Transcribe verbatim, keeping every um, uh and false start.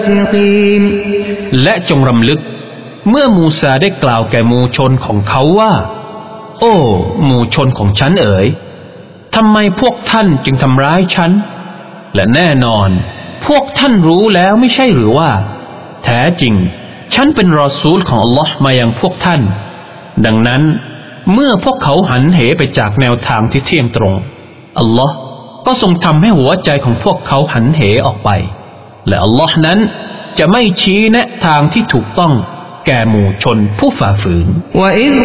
และจงรำลึกเมื่อมูซาได้กล่าวแก่หมู่ชนของเขาว่าโอ้หมู่ชนของฉันเอ๋ยทำไมพวกท่านจึงทำร้ายฉันและแน่นอนพวกท่านรู้แล้วไม่ใช่หรือว่าแท้จริงฉันเป็นรอซูลของอัลลอฮ์มายังพวกท่านดังนั้นเมื่อพวกเขาหันเหไปจากแนวทางที่เที่ยงตรงอัลลอฮ์ก็ทรงทำให้หัวใจของพวกเขาหันเหออกไปและอัลลอฮ์นั้นจะไม่ชี้แนะทางที่ถูกต้องแก่หมู่ชนผู้ฝ่าฝืน